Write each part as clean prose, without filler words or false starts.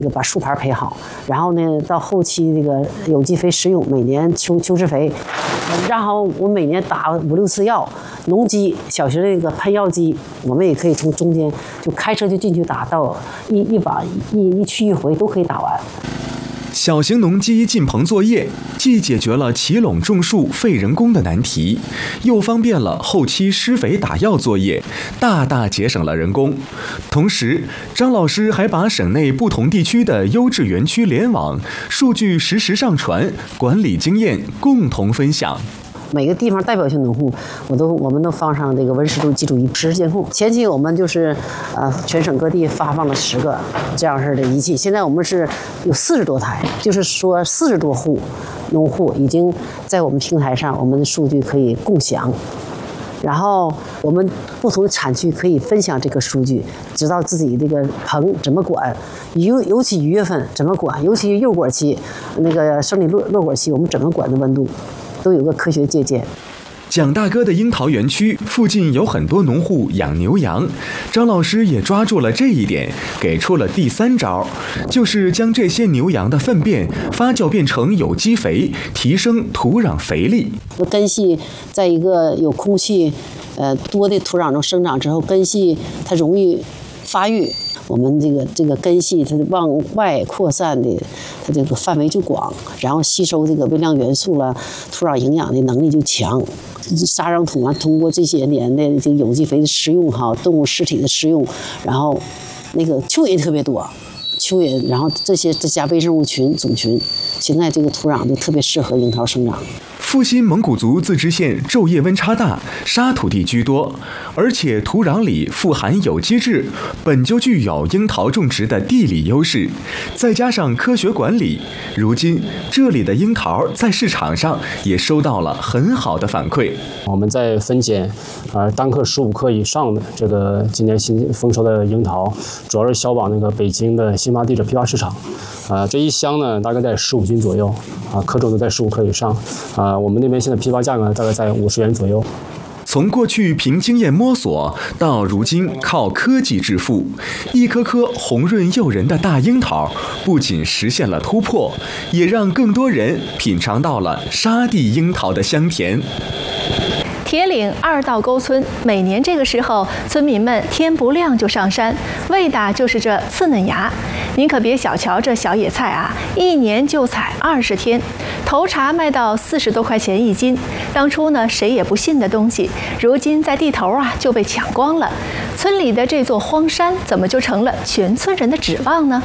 把树盘培好，然后呢，到后期这个有机肥施用，每年秋施肥，然后我每年打5、6次药。农机小型的那个喷药机，我们也可以从中间就开车就进去打，到一去一回都可以打完。 小型农机进棚作业，既解决了齐垄种树费人工的难题，又方便了后期施肥打药作业，大大节省了人工。同时，张老师还把省内不同地区的优质园区联网，数据实时上传，管理经验共同分享。 每个地方代表性农户，我们都放上这个温湿度基础仪实时监控。前期我们就是全省各地发放了10个这样式的仪器，现在我们是有40多台，就是说40多户农户已经在我们平台上，我们的数据可以共享。然后我们不同的产区可以分享这个数据，知道自己这个棚怎么管，尤其1月份怎么管，尤其幼果期那个生理落果期，我们怎么管的温度。都有个科学借鉴。 蒋大哥的樱桃园区附近有很多农户养牛羊，张老师也抓住了这一点，给出了第3招，就是将这些牛羊的粪便发酵变成有机肥，提升土壤肥力。 根系在一个有空气多的土壤中生长之后，根系它容易发育。我们这个根系它往外扩散的，它这个范围就广，然后吸收这个微量元素了，土壤营养的能力就强。沙壤土啊，通过这些年的这个有机肥的施用哈，动物尸体的施用，然后那个蚯蚓特别多，蚯蚓，然后这加微生物群种群，现在这个土壤就特别适合樱桃生长。 阜新蒙古族自治县昼夜温差大，沙土地居多，而且土壤里富含有机质，本就具有樱桃种植的地理优势，再加上科学管理，如今这里的樱桃在市场上也收到了很好的反馈。 我们在分拣单克15克以上的这个今年新丰收的樱桃，主要是销往那个北京的新发地的批发市场。这一箱呢大概在15斤左右，克重都在15克以上。我们那边现在批发价格大概在50元左右。 从过去凭经验摸索，到如今靠科技致富，一颗颗红润诱人的大樱桃，不仅实现了突破，也让更多人品尝到了沙地樱桃的香甜。 铁岭2道沟村每年这个时候，村民们天不亮就上山，为的就是这刺嫩芽。您可别小瞧这小野菜啊，一年就采20天，头茬卖到40多块钱1斤。当初呢，谁也不信的东西，如今在地头啊就被抢光了。村里的这座荒山，怎么就成了全村人的指望呢？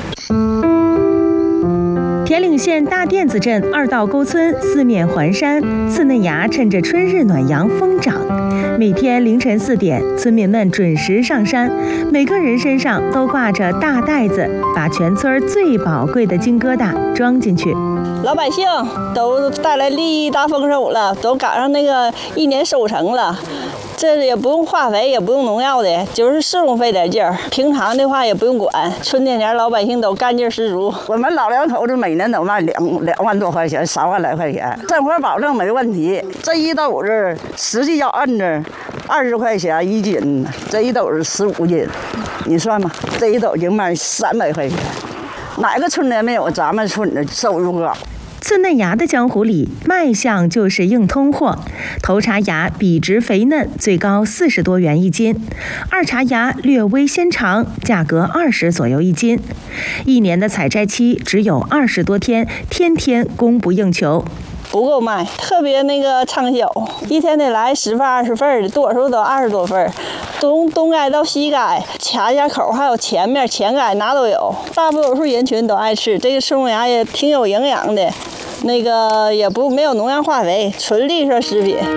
铁岭县大甸子镇2道沟村四面环山，刺嫩芽趁着春日暖阳疯长。每天凌晨4点，村民们准时上山，每个人身上都挂着大袋子，把全村最宝贵的金疙瘩装进去。 老百姓都带来利益大丰收了，都赶上那个1年收成了。这也不用化肥，也不用农药的，就是施工费点劲儿。平常的话也不用管，春天前老百姓都干劲十足。 我们老两口子每年都卖2万多块钱，3万来块钱，生活保证没问题。这一斗子实际要按着20块钱1斤，这一斗子15斤，你算吧，这一斗已经卖300块钱。哪个村也没有咱们村的收入高。 刺嫩芽的江湖里，卖相就是硬通货。头茬芽笔直肥嫩，最高40多元1斤；二茬芽略微纤长，价格20左右1斤。一年的采摘期只有20多天，天天供不应求。 不够卖，特别那个畅销，一天得来10份20份的，多数都20多份，东该到西该，卡家口还有前面前该哪都有，大多数人群都爱吃。这个刺嫩芽也挺有营养的，那个也没有农药化肥，纯绿色食品。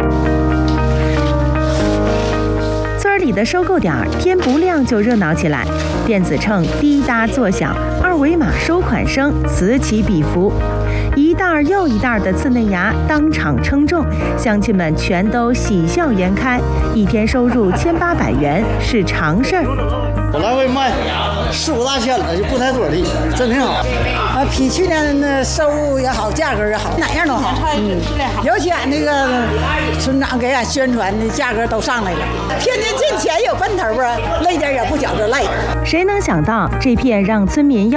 村里的收购点天不亮就热闹起来，电子秤滴答作响，2维码收款声此起彼伏。一袋又一袋的刺嫩芽当场称重，乡亲们全都喜笑颜开，一天收入1800元是常事儿。 我来回卖4、5大千了，就不太多的，真挺好。 比去年的收入也好，价格也好，哪样都好。尤其俺那个村长给俺宣传的价格都上来了，天天进钱有奔头啊，累点也不觉着累。 谁能想到这片让村民要